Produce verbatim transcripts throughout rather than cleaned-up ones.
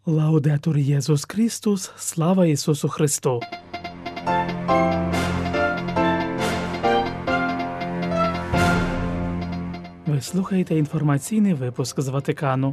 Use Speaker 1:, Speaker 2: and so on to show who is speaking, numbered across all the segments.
Speaker 1: Лаудетур Єсус Христос, слава Ісусу Христу! Ви слухаєте інформаційний випуск з Ватикану.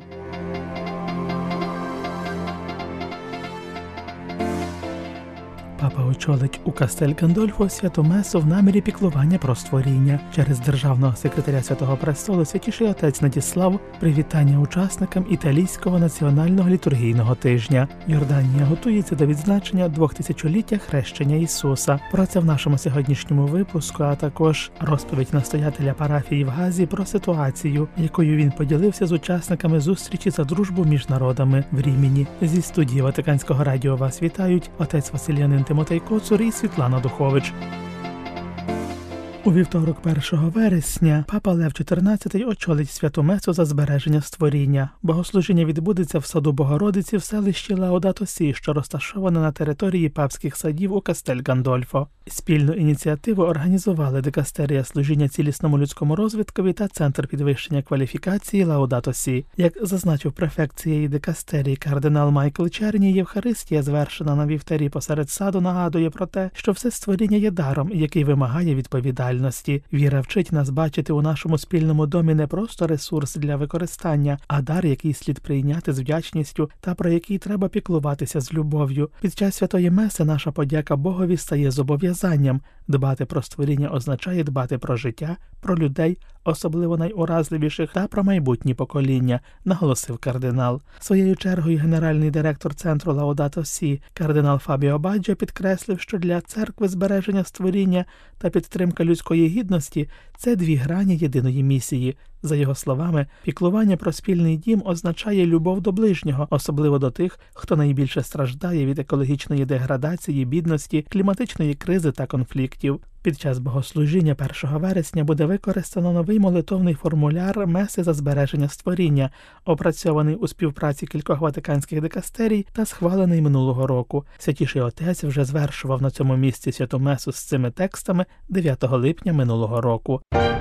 Speaker 1: Папа очолить у Кастель Гандольфо святу месу в намірі піклування про створіння. Через державного секретаря Святого Престолу Святіший Отець надіслав привітання учасникам італійського національного літургійного тижня. Йорданія готується до відзначення двохтисячоліття хрещення Ісуса. Про це в нашому сьогоднішньому випуску, а також розповідь настоятеля парафії в Газі про ситуацію, якою він поділився з учасниками зустрічі за дружбу між народами в Рімені. Зі студії Ватиканського радіо вас вітають отець Василянин Тимотей Коцур і Світлана Духович. У вівторок першого вересня папа Лев чотирнадцятий очолить святу месу за збереження створіння. Богослужіння відбудеться в саду Богородиці в селищі Лаудато Сі, що розташоване на території папських садів у Кастель Гандольфо. Спільну ініціативу організували Дикастерія служіння цілісному людському розвиткові та Центр підвищення кваліфікації Лаудато Сі. Як зазначив префект цієї дикастерії кардинал Майкл Черні, Євхаристія, звершена на вівтарі посеред саду, нагадує про те, що все створіння є даром, який вимагає відповідальності. Віра вчить нас бачити у нашому спільному домі не просто ресурс для використання, а дар, який слід прийняти з вдячністю та про який треба піклуватися з любов'ю. Під час святої меси наша подяка Богові стає зобов'язанням. Дбати про створіння означає дбати про життя, про людей, особливо найуразливіших, та про майбутні покоління, наголосив кардинал. Своєю чергою генеральний директор центру Лаудато Сі, кардинал Фабіо Баджо, підкреслив, що для церкви збереження створіння та підтримка людської гідності – це дві грані єдиної місії. За його словами, піклування про спільний дім означає любов до ближнього, особливо до тих, хто найбільше страждає від екологічної деградації, бідності, кліматичної кризи та конфліктів. Під час богослужіння першого вересня буде використано новий молитовний формуляр меси за збереження створіння, опрацьований у співпраці кількох ватиканських дикастерій та схвалений минулого року. Святіший Отець вже звершував на цьому місці святу месу з цими текстами дев'ятого липня минулого року.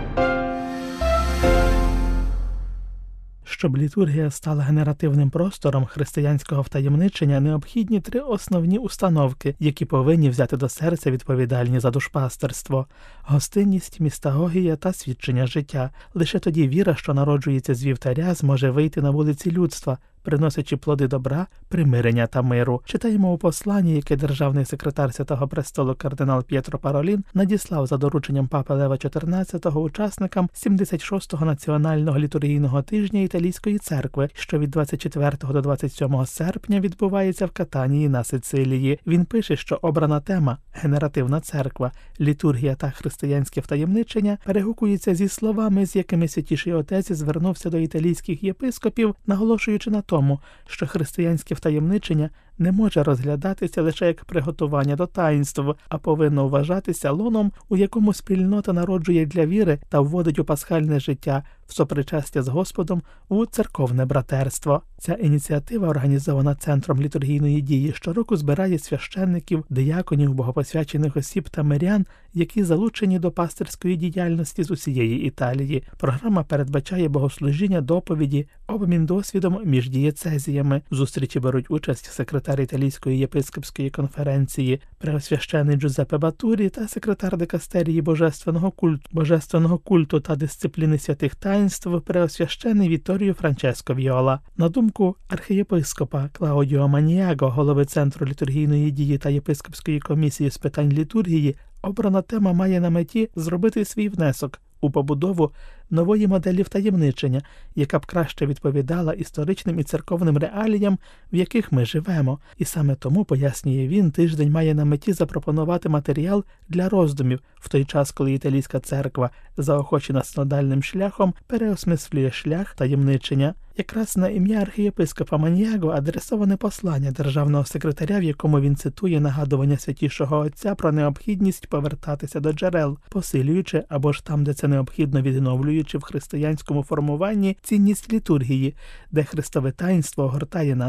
Speaker 1: Щоб літургія стала генеративним простором християнського втаємничення, необхідні три основні установки, які повинні взяти до серця відповідальні за душпастерство – гостинність, містагогія та свідчення життя. Лише тоді віра, що народжується з вівтаря, зможе вийти на вулиці людства, приносячи плоди добра, примирення та миру. Читаємо у посланні, яке державний секретар Святого Престолу кардинал П'єтро Паролін надіслав за дорученням папи Лева чотирнадцятого учасникам сімдесят шостого національного літургійного тижня Італійської церкви, що від двадцять четвертого до двадцять сьомого серпня відбувається в Катанії на Сицилії. Він пише, що обрана тема «Генеративна церква, літургія та християнське втаємничення» перегукується зі словами, з якими Святіший Отець звернувся до італійських єпископів, наголошуючи на тому, що християнське втаємничення не може розглядатися лише як приготування до таїнств, а повинно вважатися лоном, у якому спільнота народжує для віри та вводить у пасхальне життя, в сопричастя з Господом, у церковне братерство. Ця ініціатива, організована Центром літургійної дії, щороку збирає священників, дияконів, богопосвячених осіб та мирян, які залучені до пастирської діяльності з усієї Італії. Програма передбачає богослужіння, доповіді, обмін досвідом між дієцезіями. В зустрічі беруть участь секретар Італійської єпископської конференції преосвящений Джузеппе Батурі та секретар дикастерії божественного культу, божественного культу та дисципліни святих таїнств преосвящений Вітторіо Франческо Віола. На думку архієпископа Клаудіо Маніаго, голови Центру літургійної дії та єпископської комісії з питань літургії, обрана тема має на меті зробити свій внесок у побудову нової моделі втаємничення, яка б краще відповідала історичним і церковним реаліям, в яких ми живемо. І саме тому, пояснює він, тиждень має на меті запропонувати матеріал для роздумів в той час, коли італійська церква, заохочена синодальним шляхом, переосмислює шлях таємничення. Якраз на ім'я архієпископа Маніаго адресоване послання державного секретаря, в якому він цитує нагадування Святішого Отця про необхідність повертатися до джерел, посилюючи або ж там, де це необхідно, відновлюючи в християнському формуванні цінність літургії, де Христове таїнство огортає нас,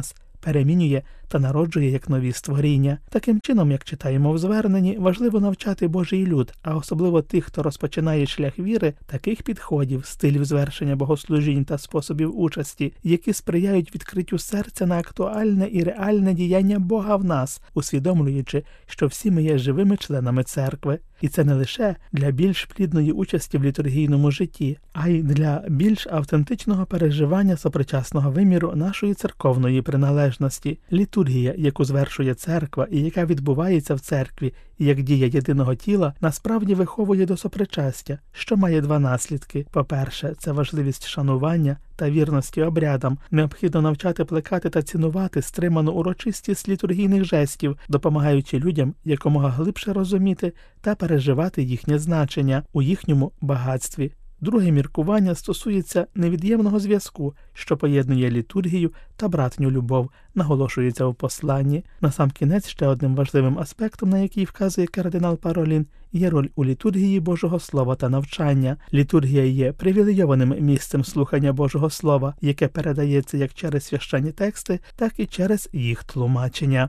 Speaker 1: перемінює та народжує як нові створіння. Таким чином, як читаємо в зверненні, важливо навчати Божий люд, а особливо тих, хто розпочинає шлях віри, таких підходів, стилів звершення богослужінь та способів участі, які сприяють відкриттю серця на актуальне і реальне діяння Бога в нас, усвідомлюючи, що всі ми є живими членами церкви. І це не лише для більш плідної участі в літургійному житті, а й для більш автентичного переживання сопричасного виміру нашої церковної приналежності. Літургія, яку звершує церква і яка відбувається в церкві, як дія єдиного тіла, насправді виховує до сопричастя, що має два наслідки. По-перше, це важливість шанування та вірності обрядам. Необхідно навчати плекати та цінувати стриману урочистість літургійних жестів, допомагаючи людям якомога глибше розуміти та переживати їхнє значення у їхньому багатстві. Друге міркування стосується невід'ємного зв'язку, що поєднує літургію та братню любов, наголошується у посланні. Насамкінець ще одним важливим аспектом, на який вказує кардинал Паролін, є роль у літургії Божого Слова та навчання. Літургія є привілейованим місцем слухання Божого Слова, яке передається як через священні тексти, так і через їх тлумачення.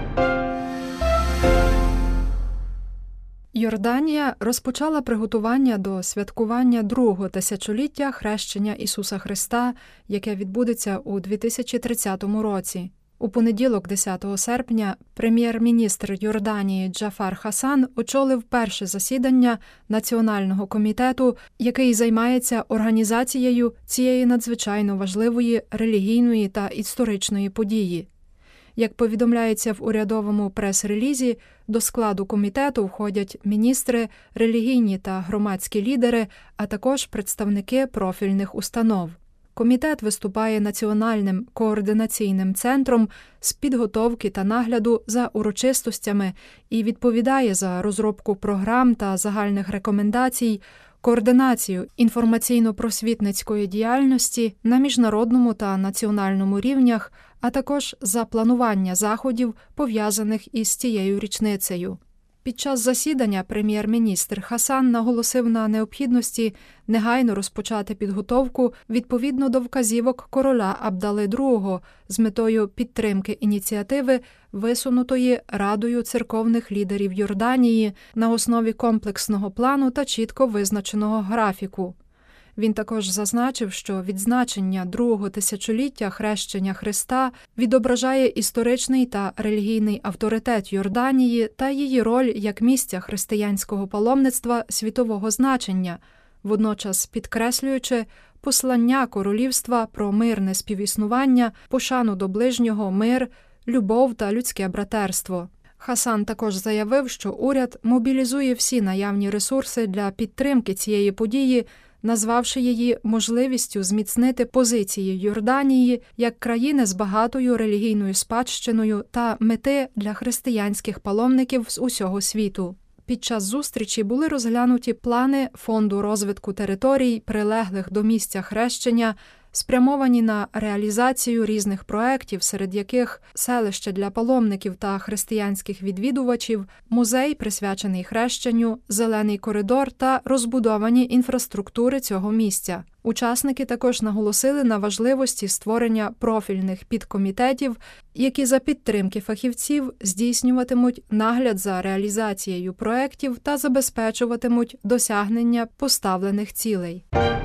Speaker 2: Йорданія розпочала приготування до святкування другого тисячоліття хрещення Ісуса Христа, яке відбудеться у дві тисячі тридцятому році. У понеділок, десятого серпня, прем'єр-міністр Йорданії Джафар Хасан очолив перше засідання Національного комітету, який займається організацією цієї надзвичайно важливої релігійної та історичної події. Як повідомляється в урядовому прес-релізі, до складу комітету входять міністри, релігійні та громадські лідери, а також представники профільних установ. Комітет виступає національним координаційним центром з підготовки та нагляду за урочистостями і відповідає за розробку програм та загальних рекомендацій, координацію інформаційно-просвітницької діяльності на міжнародному та національному рівнях, а також за планування заходів, пов'язаних із цією річницею. Під час засідання прем'єр-міністр Хасан наголосив на необхідності негайно розпочати підготовку відповідно до вказівок короля Абдали другого з метою підтримки ініціативи, висунутої Радою церковних лідерів Йорданії на основі комплексного плану та чітко визначеного графіку. Він також зазначив, що відзначення другого тисячоліття хрещення Христа відображає історичний та релігійний авторитет Йорданії та її роль як місця християнського паломництва світового значення, водночас підкреслюючи послання королівства про мирне співіснування, пошану до ближнього, мир, любов та людське братерство. Хасан також заявив, що уряд мобілізує всі наявні ресурси для підтримки цієї події, назвавши її можливістю зміцнити позиції Йорданії як країни з багатою релігійною спадщиною та мети для християнських паломників з усього світу. Під час зустрічі були розглянуті плани Фонду розвитку територій, прилеглих до місця хрещення, спрямовані на реалізацію різних проєктів, серед яких селище для паломників та християнських відвідувачів, музей, присвячений хрещенню, зелений коридор та розбудовані інфраструктури цього місця. Учасники також наголосили на важливості створення профільних підкомітетів, які за підтримки фахівців здійснюватимуть нагляд за реалізацією проєктів та забезпечуватимуть досягнення поставлених цілей.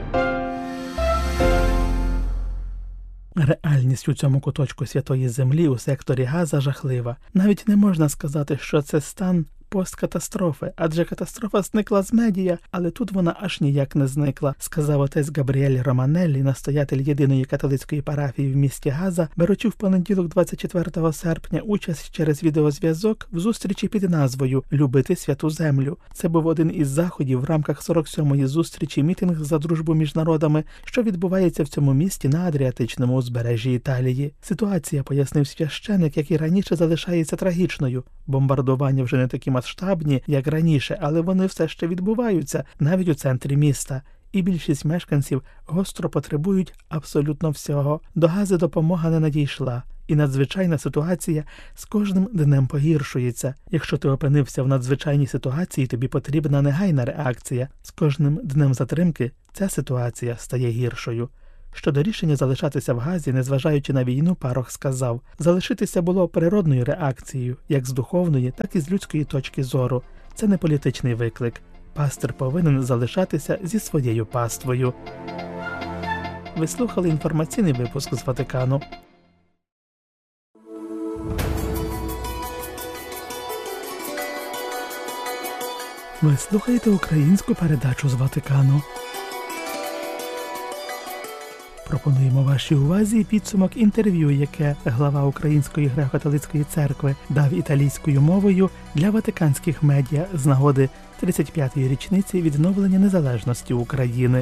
Speaker 1: Реальність у цьому куточку Святої Землі у секторі Газа жахлива. Навіть не можна сказати, що це стан посткатастрофи, адже катастрофа зникла з медіа, але тут вона аж ніяк не зникла, сказав отець Габріель Романеллі, настоятель єдиної католицької парафії в місті Газа, беручи в понеділок двадцять четвертого серпня участь через відеозв'язок в зустрічі під назвою «Любити святу землю». Це був один із заходів в рамках сорок сьомої зустрічі «Мітинг за дружбу між народами», що відбувається в цьому місті на Адріатичному узбережжі Італії. Ситуація, пояснив священик, як і раніше, залишається трагічною. Бомбардування вже не такі масштабні, як раніше, але вони все ще відбуваються, навіть у центрі міста. І більшість мешканців гостро потребують абсолютно всього. До Гази допомога не надійшла. І надзвичайна ситуація з кожним днем погіршується. Якщо ти опинився в надзвичайній ситуації, тобі потрібна негайна реакція. З кожним днем затримки ця ситуація стає гіршою. Щодо рішення залишатися в Газі, незважаючи на війну, парох сказав: «Залишитися було природною реакцією, як з духовної, так і з людської точки зору. Це не політичний виклик. Пастир повинен залишатися зі своєю паствою». Ви слухали інформаційний випуск з Ватикану. Ви слухаєте українську передачу з Ватикану. Пропонуємо вашій увазі підсумок інтерв'ю, яке глава Української греко-католицької церкви дав італійською мовою для ватиканських медіа з нагоди тридцять п'ятої річниці відновлення незалежності України.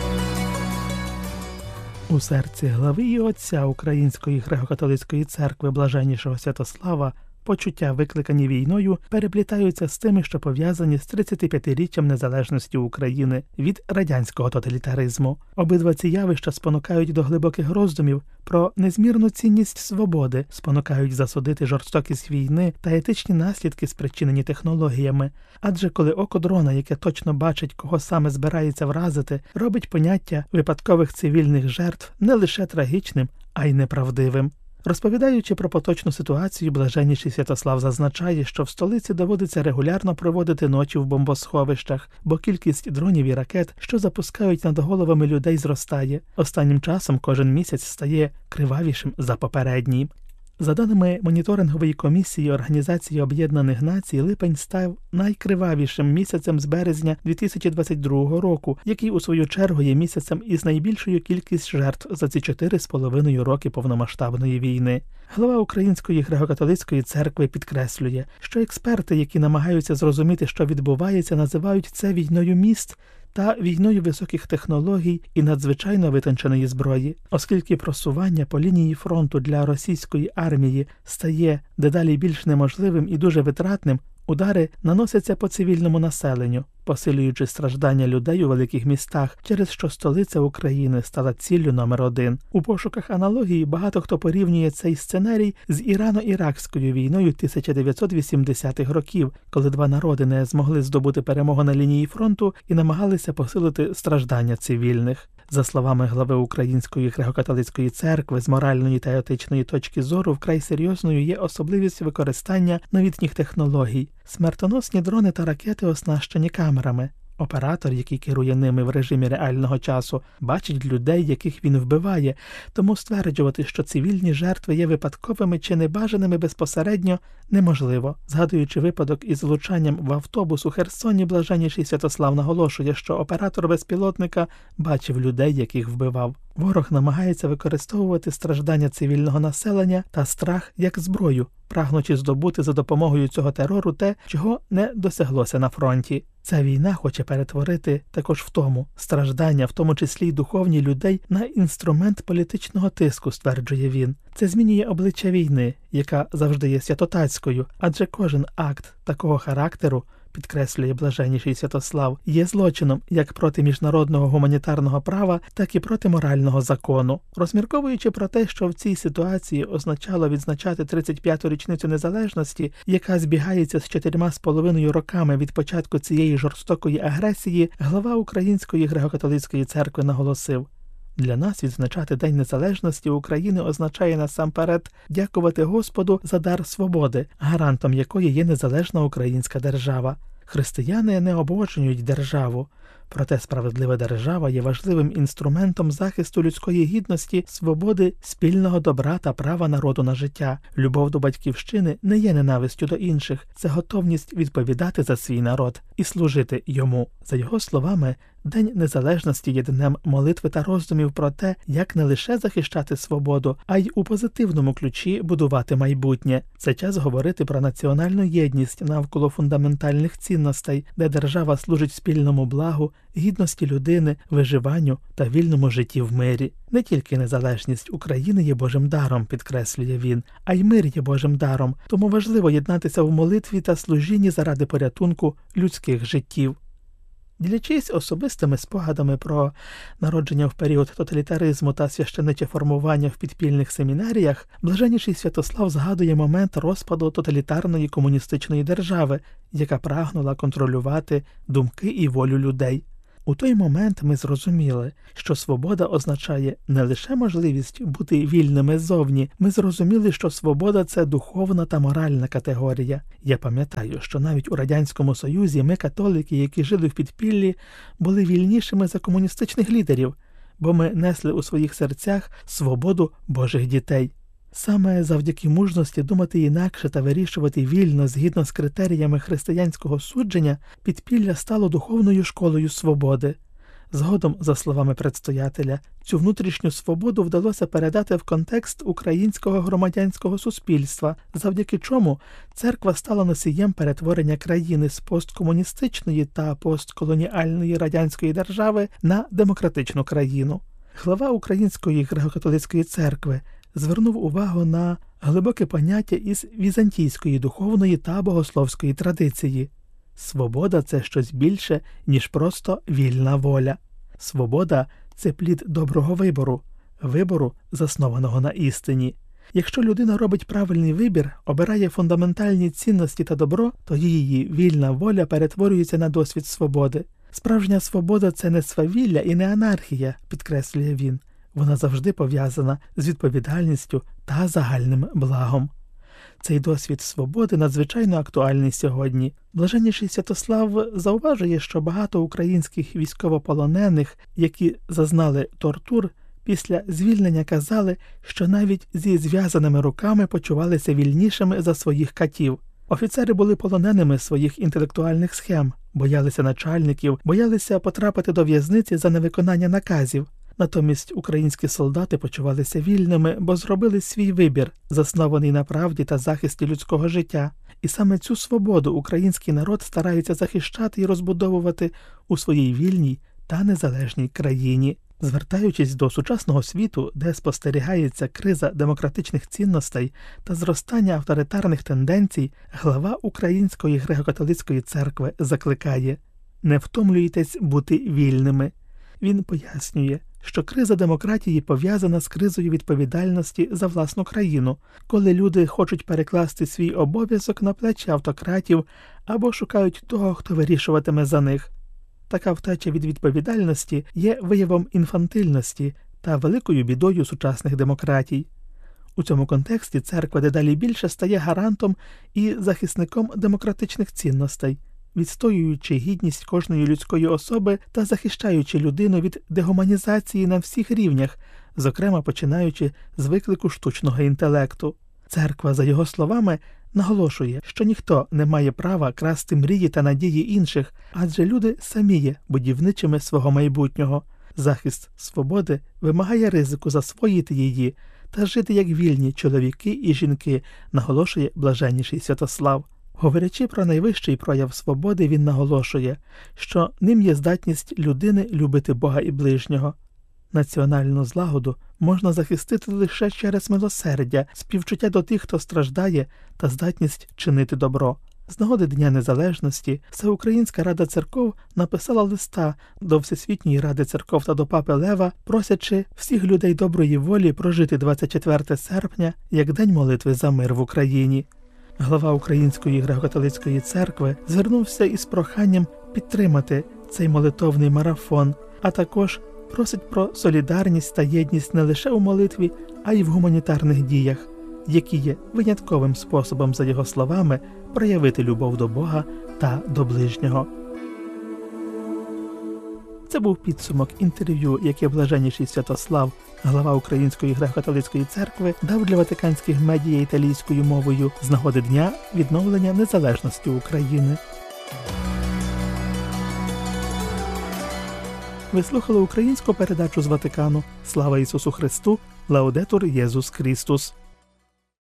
Speaker 1: У серці глави і отця Української греко-католицької церкви Блаженнішого Святослава почуття, викликані війною, переплітаються з тими, що пов'язані з тридцятип'ятиріччям незалежності України від радянського тоталітаризму. Обидва ці явища спонукають до глибоких роздумів про незмірну цінність свободи, спонукають засудити жорстокість війни та етичні наслідки, спричинені технологіями. Адже коли око дрона, яке точно бачить, кого саме збирається вразити, робить поняття випадкових цивільних жертв не лише трагічним, а й неправдивим. Розповідаючи про поточну ситуацію, Блаженніший Святослав зазначає, що в столиці доводиться регулярно проводити ночі в бомбосховищах, бо кількість дронів і ракет, що запускають над головами людей, зростає. Останнім часом кожен місяць стає кривавішим за попередній. За даними моніторингової комісії Організації Об'єднаних Націй, липень став найкривавішим місяцем з березня дві тисячі двадцять другого року, який у свою чергу є місяцем із найбільшою кількістю жертв за ці чотири з половиною роки повномасштабної війни. Глава Української греко-католицької церкви підкреслює, що експерти, які намагаються зрозуміти, що відбувається, називають це війною міст та війною високих технологій і надзвичайно витонченої зброї, оскільки просування по лінії фронту для російської армії стає дедалі більш неможливим і дуже витратним, удари наносяться по цивільному населенню, посилюючи страждання людей у великих містах, через що столиця України стала ціллю номер один. У пошуках аналогії багато хто порівнює цей сценарій з Ірано-Іракською війною тисяча дев'ятсот вісімдесятих років, коли два народи не змогли здобути перемогу на лінії фронту і намагалися посилити страждання цивільних. За словами глави Української греко-католицької церкви, з моральної та етичної точки зору вкрай серйозною є особливість використання новітніх технологій. Смертоносні дрони та ракети оснащені камерами. Оператор, який керує ними в режимі реального часу, бачить людей, яких він вбиває, тому стверджувати, що цивільні жертви є випадковими чи небажаними безпосередньо, неможливо. Згадуючи випадок із влучанням в автобус у Херсоні, Блаженніший Святослав наголошує, що оператор безпілотника бачив людей, яких вбивав. Ворог намагається використовувати страждання цивільного населення та страх як зброю, прагнучи здобути за допомогою цього терору те, чого не досяглося на фронті. Ця війна хоче перетворити також втому, страждання, в тому числі й духовні людей, на інструмент політичного тиску, стверджує він. Це змінює обличчя війни, яка завжди є святотатською, адже кожен акт такого характеру, підкреслює Блаженніший Святослав, є злочином як проти міжнародного гуманітарного права, так і проти морального закону. Розмірковуючи про те, що в цій ситуації означало відзначати тридцять п'яту річницю незалежності, яка збігається з чотирма з половиною роками від початку цієї жорстокої агресії, глава Української греко-католицької церкви наголосив: «Для нас відзначати День Незалежності України означає насамперед дякувати Господу за дар свободи, гарантом якої є незалежна українська держава. Християни не обожнюють державу. Проте справедлива держава є важливим інструментом захисту людської гідності, свободи, спільного добра та права народу на життя. Любов до батьківщини не є ненавистю до інших, це готовність відповідати за свій народ і служити йому». За його словами, День Незалежності є днем молитви та роздумів про те, як не лише захищати свободу, а й у позитивному ключі будувати майбутнє. Це час говорити про національну єдність навколо фундаментальних цінностей, де держава служить спільному благу, гідності людини, виживанню та вільному житті в мирі. Не тільки незалежність України є Божим даром, підкреслює він, а й мир є Божим даром, тому важливо єднатися в молитві та служінні заради порятунку людських життів. Ділячись особистими спогадами про народження в період тоталітаризму та священиче формування в підпільних семінаріях, Блаженніший Святослав згадує момент розпаду тоталітарної комуністичної держави, яка прагнула контролювати думки і волю людей. У той момент ми зрозуміли, що свобода означає не лише можливість бути вільними ззовні, ми зрозуміли, що свобода – це духовна та моральна категорія. Я пам'ятаю, що навіть у Радянському Союзі ми, католики, які жили в підпіллі, були вільнішими за комуністичних лідерів, бо ми несли у своїх серцях свободу Божих дітей. Саме завдяки мужності думати інакше та вирішувати вільно згідно з критеріями християнського судження, підпілля стало духовною школою свободи. Згодом, за словами предстоятеля, цю внутрішню свободу вдалося передати в контекст українського громадянського суспільства, завдяки чому церква стала носієм перетворення країни з посткомуністичної та постколоніальної радянської держави на демократичну країну. Глава Української греко-католицької церкви звернув увагу на глибоке поняття із візантійської духовної та богословської традиції. Свобода – це щось більше, ніж просто вільна воля. Свобода – це плід доброго вибору, вибору, заснованого на істині. Якщо людина робить правильний вибір, обирає фундаментальні цінності та добро, то її вільна воля перетворюється на досвід свободи. Справжня свобода – це не свавілля і не анархія, підкреслює він. Вона завжди пов'язана з відповідальністю та загальним благом. Цей досвід свободи надзвичайно актуальний сьогодні. Блаженніший Святослав зауважує, що багато українських військовополонених, які зазнали тортур, після звільнення казали, що навіть зі зв'язаними руками почувалися вільнішими за своїх катів. Офіцери були полоненими своїх інтелектуальних схем, боялися начальників, боялися потрапити до в'язниці за невиконання наказів. Натомість українські солдати почувалися вільними, бо зробили свій вибір, заснований на правді та захисті людського життя. І саме цю свободу український народ старається захищати і розбудовувати у своїй вільній та незалежній країні. Звертаючись до сучасного світу, де спостерігається криза демократичних цінностей та зростання авторитарних тенденцій, глава Української греко-католицької церкви закликає: «Не втомлюйтесь бути вільними». Він пояснює, що криза демократії пов'язана з кризою відповідальності за власну країну, коли люди хочуть перекласти свій обов'язок на плечі автократів або шукають того, хто вирішуватиме за них. Така втеча від відповідальності є виявом інфантильності та великою бідою сучасних демократій. У цьому контексті церква дедалі більше стає гарантом і захисником демократичних цінностей, відстоюючи гідність кожної людської особи та захищаючи людину від дегуманізації на всіх рівнях, зокрема починаючи з виклику штучного інтелекту. Церква, за його словами, наголошує, що ніхто не має права красти мрії та надії інших, адже люди самі є будівничими свого майбутнього. Захист свободи вимагає ризику засвоїти її та жити як вільні чоловіки і жінки, наголошує блаженніший Святослав. Говорячи про найвищий прояв свободи, він наголошує, що ним є здатність людини любити Бога і ближнього. Національну злагоду можна захистити лише через милосердя, співчуття до тих, хто страждає, та здатність чинити добро. З нагоди Дня Незалежності Всеукраїнська Рада Церков написала листа до Всесвітньої Ради Церков та до Папи Лева, просячи всіх людей доброї волі прожити двадцять четвертого серпня як День молитви за мир в Україні. Глава Української греко-католицької церкви звернувся із проханням підтримати цей молитовний марафон, а також просить про солідарність та єдність не лише у молитві, а й в гуманітарних діях, які є винятковим способом, за його словами, проявити любов до Бога та до ближнього. Це був підсумок інтерв'ю, яке блаженніший Святослав, глава Української греко-католицької церкви, дав для ватиканських медіа італійською мовою з нагоди Дня відновлення незалежності України. Ви слухали українську передачу з Ватикану. Слава Ісусу Христу! Лаудетур Єсус Христос!